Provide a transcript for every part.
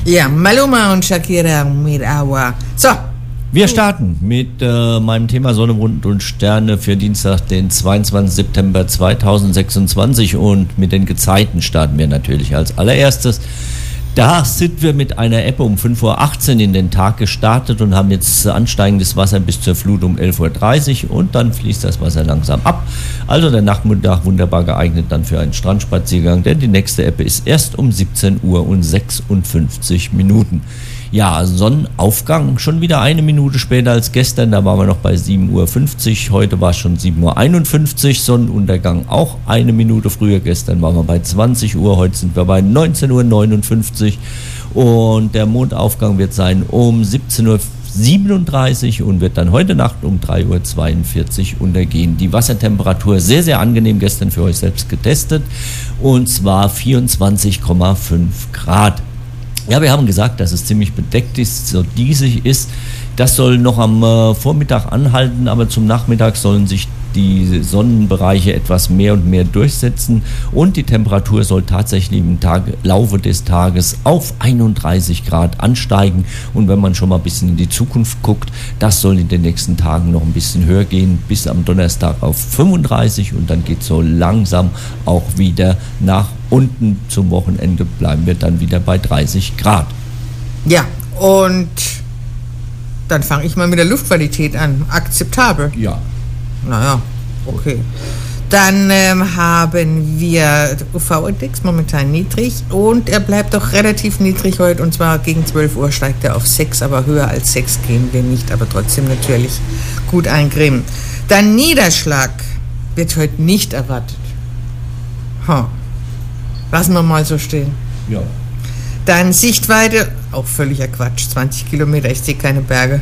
Ja, Maluma und Shakira mit Awa. So. Wir starten mit meinem Thema Sonne, Mond und Sterne für Dienstag, den 22. September 2026 und mit den Gezeiten starten wir natürlich als allererstes. Da sind wir mit einer Ebbe um 5:18 Uhr in den Tag gestartet und haben jetzt ansteigendes Wasser bis zur Flut um 11:30 Uhr und dann fließt das Wasser langsam ab. Also der Nachmittag wunderbar geeignet dann für einen Strandspaziergang, denn die nächste Ebbe ist erst um 17 Uhr und 56 Minuten. Ja, Sonnenaufgang schon wieder eine Minute später als gestern, da waren wir noch bei 7:50 Uhr, heute war es schon 7:51 Uhr, Sonnenuntergang auch eine Minute früher, gestern waren wir bei 20 Uhr, heute sind wir bei 19:59 Uhr und der Mondaufgang wird sein um 17:37 Uhr und wird dann heute Nacht um 3:42 Uhr untergehen. Die Wassertemperatur sehr, sehr angenehm, gestern für euch selbst getestet und zwar 24,5 Grad. Ja, wir haben gesagt, dass es ziemlich bedeckt ist, so diesig ist. Das soll noch am Vormittag anhalten, aber zum Nachmittag sollen sich die Sonnenbereiche etwas mehr und mehr durchsetzen und die Temperatur soll tatsächlich im Laufe des Tages auf 31 Grad ansteigen und wenn man schon mal ein bisschen in die Zukunft guckt, das soll in den nächsten Tagen noch ein bisschen höher gehen, bis am Donnerstag auf 35 und dann geht es so langsam auch wieder nach unten. Zum Wochenende bleiben wir dann wieder bei 30 Grad. Ja, und dann fange ich mal mit der Luftqualität an. Akzeptabel. Ja. Naja, okay. Dann haben wir UV-Index momentan niedrig und er bleibt auch relativ niedrig heute und zwar gegen 12 Uhr steigt er auf 6, aber höher als 6 gehen wir nicht, aber trotzdem natürlich gut eincremen. Dann Niederschlag wird heute nicht erwartet. Lassen wir mal so stehen. Ja. Dann Sichtweite, auch völliger Quatsch, 20 Kilometer, ich sehe keine Berge.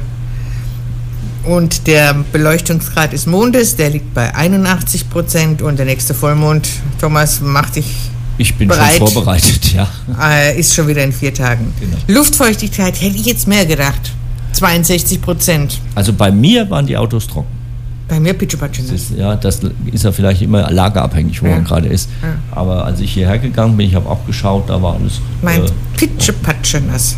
Und der Beleuchtungsgrad des Mondes, der liegt bei 81% und der nächste Vollmond, Thomas, mach dich Ich bin bereit. Schon vorbereitet, ja. Ist schon wieder in 4 Tagen. Genau. Luftfeuchtigkeit hätte ich jetzt mehr gedacht, 62%. Also bei mir waren die Autos trocken. Bei mir pitschepatsche. Das ist ja vielleicht immer lagerabhängig, wo man gerade ist. Ja. Aber als ich hierher gegangen bin, ich habe auch geschaut, da war alles pitschepatsche nass.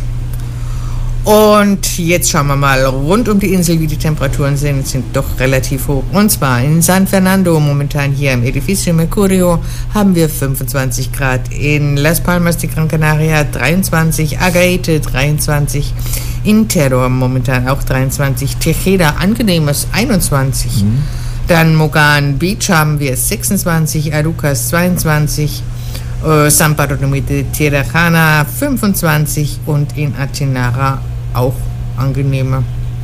Und jetzt schauen wir mal rund um die Insel, wie die Temperaturen sind doch relativ hoch. Und zwar in San Fernando, momentan hier im Edificio Mercurio, haben wir 25 Grad. In Las Palmas de Gran Canaria 23, Agaete 23, in Terror momentan auch 23, Tejeda angenehmes 21. Dann Mogan Beach haben wir 26, Arucas 22, San Bartolomé de Tirajana 25 und in Atenara auch angenehme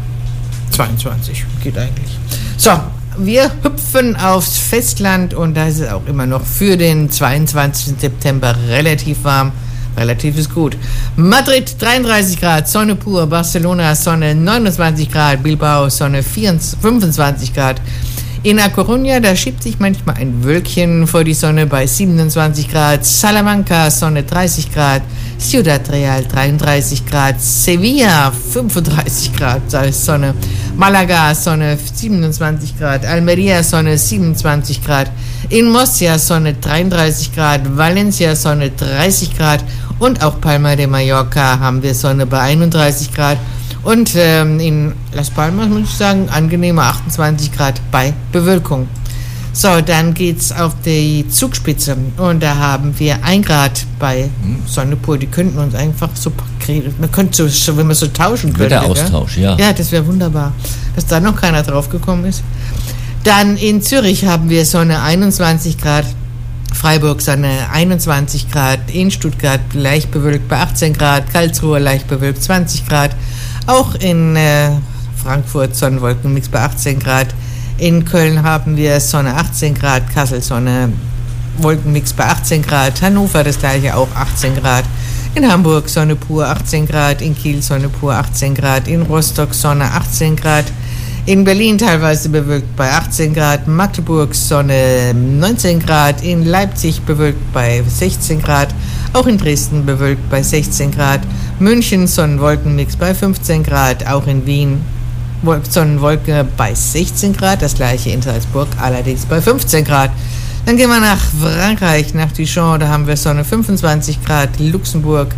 22. Geht eigentlich. So, wir hüpfen aufs Festland und da ist es auch immer noch für den 22. September relativ warm. Relativ ist gut. Madrid 33 Grad, Sonne pur. Barcelona Sonne 29 Grad. Bilbao Sonne 25 Grad. In A Coruña, da schiebt sich manchmal ein Wölkchen vor die Sonne bei 27 Grad. Salamanca, Sonne 30 Grad. Ciudad Real, 33 Grad. Sevilla, 35 Grad, da ist Sonne. Malaga, Sonne 27 Grad. Almeria, Sonne 27 Grad. In Murcia, Sonne 33 Grad. Valencia, Sonne 30 Grad. Und auch Palma de Mallorca haben wir Sonne bei 31 Grad. Und in Las Palmas, muss ich sagen, angenehme 28 Grad bei Bewölkung. So, dann geht's auf die Zugspitze und da haben wir 1 Grad bei Sonne pur. Die könnten uns einfach so, man könnte so, wenn man so tauschen könnte. Wetteraustausch, ja. Ja, das wäre wunderbar, dass da noch keiner drauf gekommen ist. Dann in Zürich haben wir Sonne 21 Grad. Freiburg Sonne 21 Grad, in Stuttgart leicht bewölkt bei 18 Grad, Karlsruhe leicht bewölkt 20 Grad, auch in Frankfurt Sonnenwolkenmix bei 18 Grad, in Köln haben wir Sonne 18 Grad, Kassel Sonne Wolkenmix bei 18 Grad, Hannover das gleiche auch 18 Grad, in Hamburg Sonne pur 18 Grad, in Kiel Sonne pur 18 Grad, in Rostock Sonne 18 Grad, in Berlin teilweise bewölkt bei 18 Grad, Magdeburg Sonne 19 Grad, in Leipzig bewölkt bei 16 Grad, auch in Dresden bewölkt bei 16 Grad, München Sonnenwolkenmix bei 15 Grad, auch in Wien Sonnenwolke bei 16 Grad, das gleiche in Salzburg, allerdings bei 15 Grad. Dann gehen wir nach Frankreich, nach Dijon, da haben wir Sonne 25 Grad, Luxemburg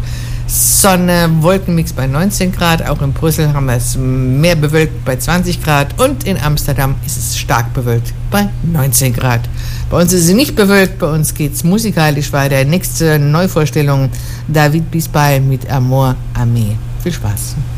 Sonne, Wolkenmix bei 19 Grad. Auch in Brüssel haben wir es mehr bewölkt bei 20 Grad. Und in Amsterdam ist es stark bewölkt bei 19 Grad. Bei uns ist es nicht bewölkt, bei uns geht es musikalisch weiter. Nächste Neuvorstellung, David Bisbal mit Amor Amé. Viel Spaß.